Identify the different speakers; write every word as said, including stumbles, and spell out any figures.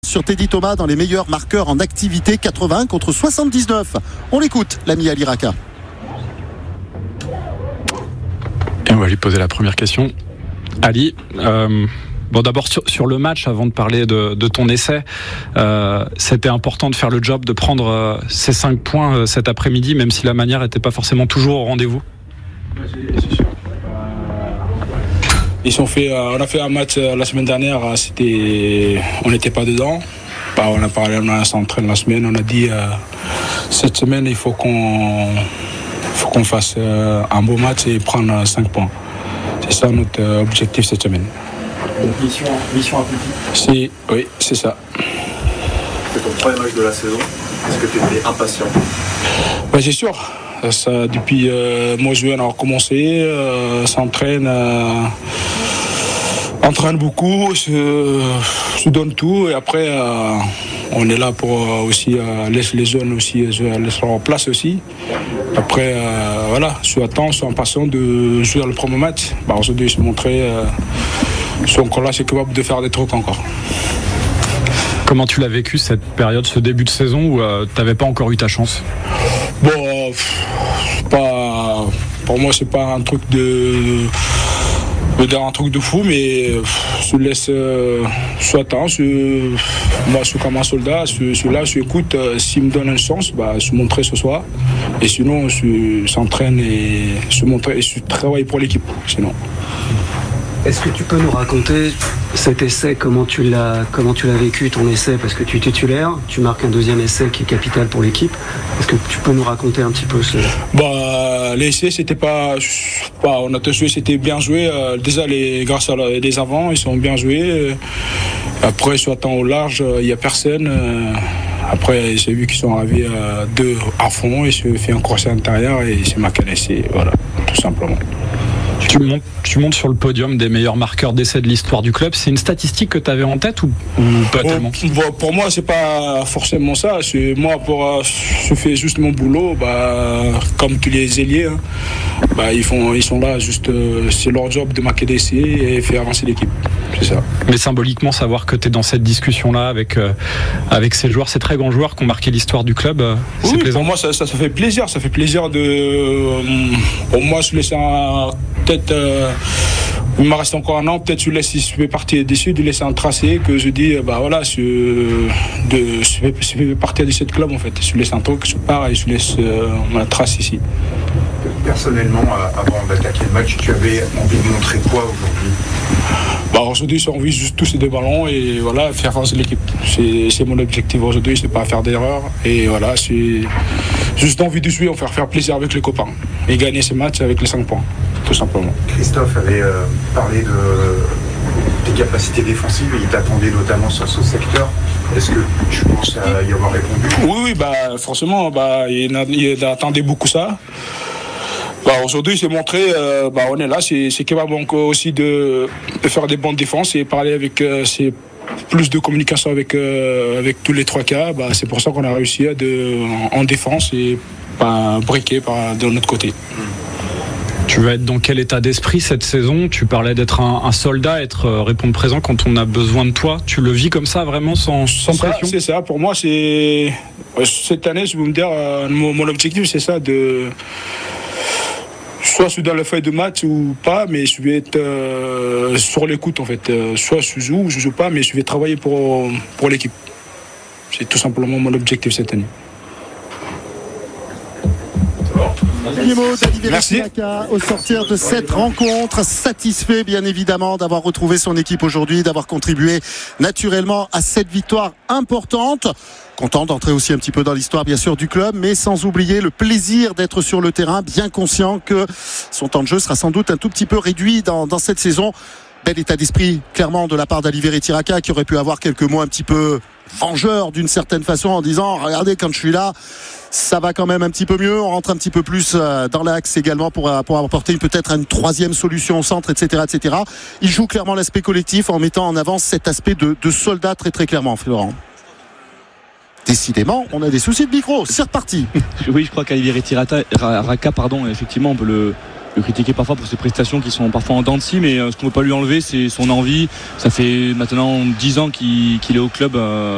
Speaker 1: Sur Teddy Thomas dans les meilleurs marqueurs en activité, quatre-vingts contre soixante-dix-neuf. On l'écoute, l'ami Ali Raka.
Speaker 2: Et on va lui poser la première question. Ali, euh, bon d'abord sur, sur le match, avant de parler de, de ton essai, euh, c'était important de faire le job, de prendre euh, ces cinq points euh, cet après-midi, même si la manière n'était pas forcément toujours au rendez-vous.
Speaker 3: C'est sûr. Ils ont fait, euh, on a fait un match euh, la semaine dernière, c'était, on n'était pas dedans. Bah, on a parlé, on a s'entraîné la semaine, on a dit euh, cette semaine il faut qu'on, faut qu'on fasse euh, un beau match et prendre cinq points. C'est ça notre euh, objectif cette semaine.
Speaker 4: Donc mission, mission accomplie.
Speaker 3: Si, oui, c'est ça.
Speaker 4: C'est ton premier match de la saison. Est-ce que tu étais impatient?
Speaker 3: Ouais, c'est sûr. Ça, depuis euh, mois de juin, on a recommencé, euh, s'entraîne, euh, entraîne beaucoup, se, se donne tout et après euh, on est là pour euh, aussi euh, laisser les jeunes aussi euh, laisser leur place aussi. Après euh, voilà, je suis attend, je suis impatient de jouer le premier match. Bah, aujourd'hui, je suis montré, euh, je suis encore là, je suis capable de faire des trucs encore.
Speaker 2: Comment tu l'as vécu cette période, ce début de saison où euh, tu n'avais pas encore eu ta chance?
Speaker 3: Bon, euh, pas, pour moi c'est pas un truc de, de un truc de fou, mais euh, je laisse, euh, je suis attendu, je, moi je suis comme un soldat, je, je suis là, je écoute, euh, s'il me donne une chance, bah, je suis montré ce soir, et sinon je, je s'entraîne et je, montre, et je travaille pour l'équipe, sinon.
Speaker 5: Est-ce que tu peux nous raconter cet essai, comment tu l'as, comment tu l'as vécu, ton essai, parce que tu es titulaire, tu marques un deuxième essai qui est capital pour l'équipe. Est-ce que tu peux nous raconter un petit peu ce...
Speaker 3: Bah, l'essai, c'était pas, pas, on a tout joué, c'était bien joué. Euh, déjà, les, grâce à la, les avants, ils sont bien joués. Après, sur temps au large, il n'y a personne. Euh, après, j'ai vu qu'ils sont arrivés à deux à fond et j'ai fait un crochet à l'intérieur et c'est marqué l'essai. Voilà, tout simplement.
Speaker 2: Tu montes, tu montes sur le podium des meilleurs marqueurs d'essais de l'histoire du club. C'est une statistique que tu avais en tête ou, ou pas tellement?
Speaker 3: Bon, pour moi, c'est pas forcément ça. C'est, moi, pour, je fais juste mon boulot. Bah, comme tous les ailiers, hein, bah, ils, font, ils sont là, juste, c'est leur job de marquer des essais et faire avancer l'équipe. C'est ça.
Speaker 2: Mais symboliquement, savoir que tu es dans cette discussion-là avec, euh, avec ces joueurs, ces très grands joueurs qui ont marqué l'histoire du club, euh, c'est
Speaker 3: oui,
Speaker 2: plaisant.
Speaker 3: Pour moi, ça, ça, ça fait plaisir. Ça fait plaisir de. Euh, pour moi, je laisse un. Peut-être, euh, il me reste encore un an, peut-être je laisse, si je fais partir d'ici, de laisser un tracé que je dis, bah voilà, je, de, je, fais, je fais partir de cette club en fait. Je laisse un truc, je pars et je laisse euh, ma trace ici.
Speaker 4: Personnellement, avant d'attaquer le match, tu avais envie de montrer quoi aujourd'hui?
Speaker 3: Bah aujourd'hui, j'ai envie juste toucher des ballons et voilà, faire avancer l'équipe. C'est, c'est mon objectif aujourd'hui, c'est pas faire d'erreur et voilà, c'est juste envie de jouer, en faire faire plaisir avec les copains et gagner ces matchs avec les cinq points. Tout simplement.
Speaker 4: Christophe avait euh, parlé de tes capacités défensives et il t'attendait notamment sur ce secteur. Est-ce que tu penses à y avoir répondu?
Speaker 3: Oui, oui, bah, forcément, bah, il, il attendait beaucoup ça. Bah, aujourd'hui, c'est montré, euh, bah, on est là, c'est, c'est capable aussi de, de faire des bonnes défenses et parler avec euh, c'est plus de communication avec, euh, avec tous les trois cas. Bah, c'est pour ça qu'on a réussi à de, en, en défense et pas briquer par, de notre côté.
Speaker 2: Tu vas être dans quel état d'esprit cette saison? Tu parlais d'être un, un soldat, être euh, répondre présent quand on a besoin de toi. Tu le vis comme ça, vraiment, sans, sans
Speaker 3: c'est
Speaker 2: pression?
Speaker 3: ça, C'est ça, pour moi, c'est... Cette année, je vais me dire, euh, mon, mon objectif, c'est ça, de... Soit je suis dans la feuille de match ou pas, mais je vais être euh, sur l'écoute, en fait. Euh, soit je joue ou je joue pas, mais je vais travailler pour, pour l'équipe. C'est tout simplement mon objectif cette année.
Speaker 1: Merci. Au sortir de cette rencontre, satisfait bien évidemment d'avoir retrouvé son équipe aujourd'hui, d'avoir contribué naturellement à cette victoire importante. Content d'entrer aussi un petit peu dans l'histoire bien sûr du club, mais sans oublier le plaisir d'être sur le terrain, bien conscient que son temps de jeu sera sans doute un tout petit peu réduit dans, dans cette saison. Bel état d'esprit clairement de la part d'Ali Verretti-Raka qui aurait pu avoir quelques mots un petit peu vengeurs d'une certaine façon en disant regardez quand je suis là ça va quand même un petit peu mieux, on rentre un petit peu plus dans l'axe également pour, pour apporter peut-être une troisième solution au centre, etc., etc. Il joue clairement l'aspect collectif en mettant en avant cet aspect de, de soldat très très clairement, Florent. Décidément, on a des soucis de micro, c'est reparti.
Speaker 6: Oui, je crois qu'Ali Verretti-Raka, pardon, effectivement, on peut le le critiquer parfois pour ses prestations qui sont parfois en dents de scie, mais ce qu'on ne peut pas lui enlever, c'est son envie. Ça fait maintenant dix ans qu'il, qu'il est au club. Euh